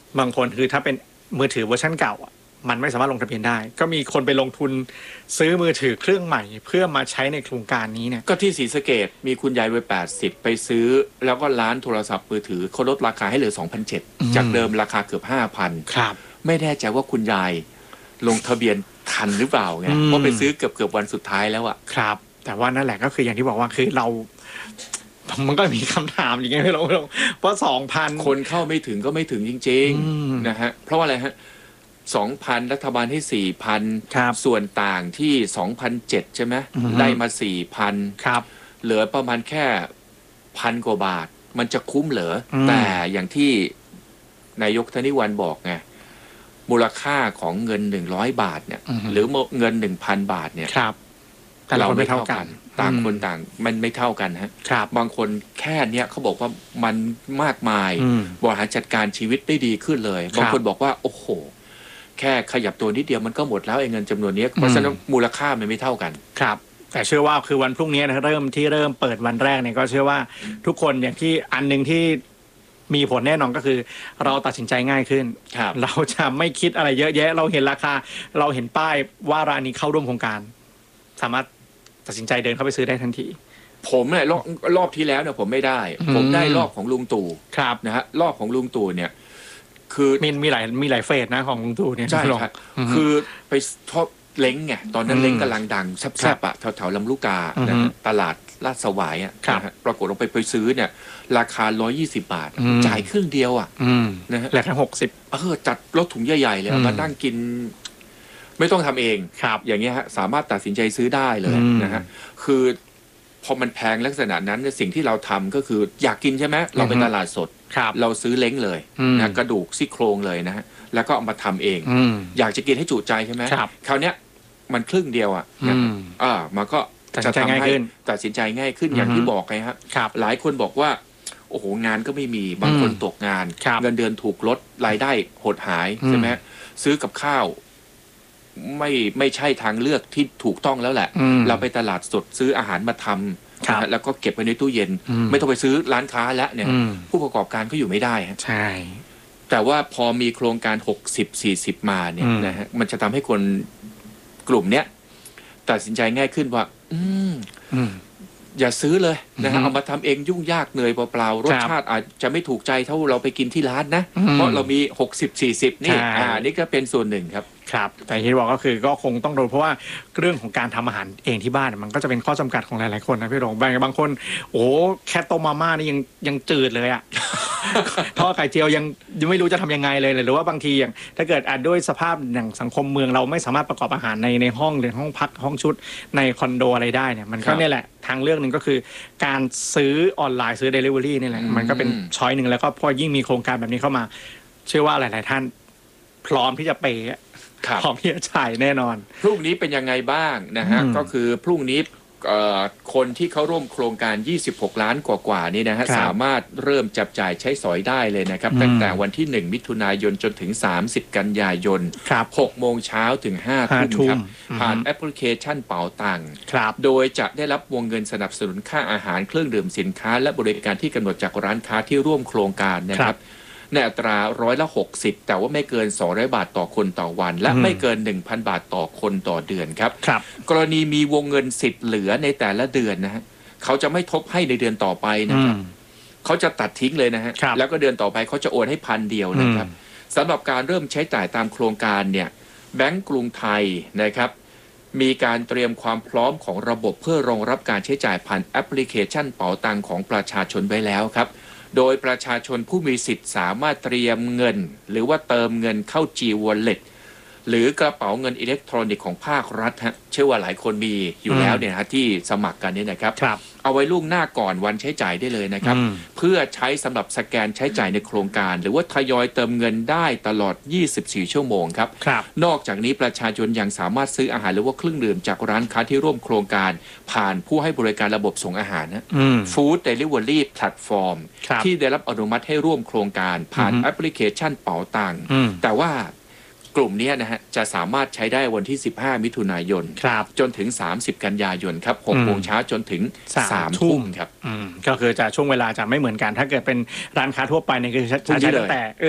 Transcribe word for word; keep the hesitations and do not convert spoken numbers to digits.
บางคนคือถ้าเป็นมือถือเวอร์ชันเก่าอ่ะมันไม่สามารถลงทะเบียนได้ก็มีคนไปลงทุนซื้อมือถือเครื่องใหม่เพื่อมาใช้ในโครงการนี้เนี่ยก็ที่ศรีสะเกษมีคุณยายวัยแปดสิบไปซื้อแล้วก็ร้านโทรศัพท์มือถือเขาลดราคาให้เหลือ สองพันเจ็ดร้อย จากเดิมราคาเกือบ ห้าพันครับไม่แน่ใจว่าคุณยายลงทะเบียนทันหรือเปล่าไงเพราะไปซื้อเกือบเกือบวันสุดท้ายแล้วอะครับแต่ว่านั่นแหละก็คืออย่างที่บอกว่าคือเรามันก็มีคำถามอย่างเงี้ยพี่ลงเพราะสองพันคนเข้าไม่ถึงก็ไม่ถึงจริงๆนะฮะเพราะว่าอะไรฮะสองพันรัฐบาลให้สี่พันส่วนต่างที่สองพันเจ็ดใช่ไหมได้มาสี่พันเหลือประมาณแค่พันกว่าบาทมันจะคุ้มเหรอแต่อย่างที่นายกธนิวันบอกไงมูลค่าของเงินหนึ่งร้อยบาทเนี่ยหรือเงินหนึ่งพันบาทเนี่ยเราไม่เท่ากันต่างคนต่างมันไม่เท่ากันฮะบางคนแค่เนี้ยเขาบอกว่ามันมากมายบริหารจัดการชีวิตได้ดีขึ้นเลยบางคนบอกว่าโอ้โหแค่ขยับตัวนิดเดียวมันก็หมดแล้วไอ้เงินจำนวนนี้เพราะฉะนั้นมูลค่ามันไม่เท่ากันครับแต่เชื่อว่าคือวันพรุ่งนี้นะเริ่มที่เริ่มเปิดวันแรกเนี่ยก็เชื่อว่าทุกคนอย่างที่อันนึงที่มีผลแน่นอนก็คือเราตัดสินใจง่ายขึ้นเราจะไม่คิดอะไรเยอะแยะเราเห็นราคาเราเห็นป้ายว่าร้านนี้เข้าร่วมโครงการสามารถตัดสินใจเดินเข้าไปซื้อได้ทันทีผมเนี่ยรอบรอบที่แล้วเนี่ยผมไม่ได้ผมได้รอบของลุงตู่นะฮะรอบของลุงตู่เนี่ยคือมีมีหลายมีหลายเฟสนะของลุงตู่เนี่ยใช่ครับคือไปชอบเล้งไงตอนนั้นเล้งกำลังดังแซ่บๆอะแถวๆลำลูกกาตลาดลาดสวายอ่ะปรากฏลงไปไปซื้อเนี่ยราคาหนึ่งร้อยยี่สิบบาทจ่ายครึ่งเดียวอ่ะนะฮะราคาหกสิบเออจัดรถถุงใหญ่ๆเลยมานั่งกินไม่ต้องทำเองอย่างเงี้ยฮะสามารถตัดสินใจซื้อได้เลยนะฮะคือพอมันแพงลักษณะนั้นสิ่งที่เราทำก็คืออยากกินใช่ไหมเราไปตลาดสดเราซื้อเล้งเลยนะกระดูกซี่โครงเลยนะฮะแล้วก็เอามาทำเองอยากจะกินให้จุใจใช่ไหมคราวเนี้ยมันครึ่งเดียวอ่ะอ่ามันก็จะทำให้ตัดสินใจง่ายขึ้นอย่างที่บอกไงครับหลายคนบอกว่าโอ้โหงานก็ไม่มีบางคนตกงานเงินเดือนถูกลดรายได้หดหายใช่ไหมซื้อกับข้าวไม่ไม่ใช่ทางเลือกที่ถูกต้องแล้วแหละเราไปตลาดสดซื้ออาหารมาทำแล้วก็เก็บไว้ในตู้เย็นไม่ต้องไปซื้อร้านค้าแล้วเนี่ยผู้ประกอบการก็อยู่ไม่ได้ใช่แต่ว่าพอมีโครงการหกสิบ สี่สิบมาเนี่ยนะฮะมันจะทำให้คนกลุ่มเนี้ยตัดสินใจง่ายขึ้นว่าอืมอย่าซื้อเลยนะฮะเอามาทำเองยุ่งยากเหนื่อยเปล่าๆรสชาติอาจจะไม่ถูกใจเท่าเราไปกินที่ร้านนะเพราะเรามีหกสิบ สี่สิบนี่อ่านี่ก็เป็นส่วนหนึ่งครับครับแต่ที่บอกก็คือก็คงต้องดูเพราะว่าเรื่องของการทำอาหารเองที่บ้านมันก็จะเป็นข้อจำกัดของหลายๆคนนะพี่รงบางบางคนโอ้แค่ต้มมาม่านี่ยังยังจืดเลยอ่ะทอดไข่เจียวยังยังไม่รู้จะทำยังไงเลยหรือว่าบางทีอย่างถ้าเกิดอาจด้วยสภาพอย่างสังคมเมืองเราไม่สามารถประกอบอาหารในในห้องหรือห้องพักห้องชุดในคอนโดอะไรได้เนี่ยมันก็เนี่ยแหละทางเลือกหนึ่งก็คือการซื้อออนไลน์ซื้อ Delivery นี่แหละมันก็เป็นช้อยหนึ่งแล้วก็พอยิ่งมีโครงการแบบนี้เข้ามาเชื่อว่าหลายๆท่านพร้อมที่จะเปย์พร้อมที่จะจ่ายแน่นอนพรุ่งนี้เป็นยังไงบ้างนะฮะก็คือพรุ่งนี้คนที่เขาร่วมโครงการยี่สิบหกล้านกว่าๆนี่นะฮะสามารถเริ่มจับจ่ายใช้สอยได้เลยนะครับตั้งแต่วันที่หนึ่งมิถุนายนจนถึงสามสิบกันยายนหกโมงเช้าถึงห้าทุ่มครับผ่านแอปพลิเคชันเป๋าตังค์โดยจะได้รับวงเงินสนับสนุนค่าอาหารเครื่องดื่มสินค้าและบริการที่กำหนดจากร้านค้าที่ร่วมโครงการนะครับในอัตราร้อยละหกสิบแต่ว่าไม่เกินสองร้อยบาทต่อคนต่อวันและไม่เกิน หนึ่งพัน บาทต่อคนต่อเดือนครับกรณีมีวงเงินสิทธิ์เหลือในแต่ละเดือนนะฮะเขาจะไม่ทบให้ในเดือนต่อไปนะครับเขาจะตัดทิ้งเลยนะฮะแล้วก็เดือนต่อไปเขาจะโอนให้พันเดียวนะครับสำหรับการเริ่มใช้จ่ายตามโครงการเนี่ยแบงก์กรุงไทยนะครับมีการเตรียมความพร้อมของระบบเพื่อรองรับการใช้จ่ายผ่านแอปพลิเคชันเป๋าตังค์ของประชาชนไว้แล้วครับโดยประชาชนผู้มีสิทธิ์สามารถเตรียมเงินหรือว่าเติมเงินเข้า G-Wallet หรือกระเป๋าเงินอิเล็กทรอนิกส์ของภาครัฐฮะเชื่อว่าหลายคนมีอยู่แล้วเนี่ยนะที่สมัครกันเนี่ยนะครับเอาไว้ล่วงหน้าก่อนวันใช้จ่ายได้เลยนะครับเพื่อใช้สำหรับสแกนใช้จ่ายในโครงการหรือว่าทยอยเติมเงินได้ตลอดยี่สิบสี่ชั่วโมงครับนอกจากนี้ประชาชนยังสามารถซื้ออาหารหรือว่าเครื่องดื่มจากร้านค้าที่ร่วมโครงการผ่านผู้ให้บริการระบบส่งอาหารนะ Food Delivery Platform ที่ได้รับอนุมัติให้ร่วมโครงการผ่านแอปพลิเคชันเป๋าตังค์แต่ว่ากลุ่มนี้นะฮะจะสามารถใช้ได้วันที่สิบห้ามิถุนายนจนถึงสามสิบกันยายนครับหกโมงเช้าจนถึงสามทุ่มครับก็คือจะช่วงเวลาจะไม่เหมือนกันถ้าเกิดเป็นร้านค้าทั่วไปเนี่ยคือใช้ตั้งแต่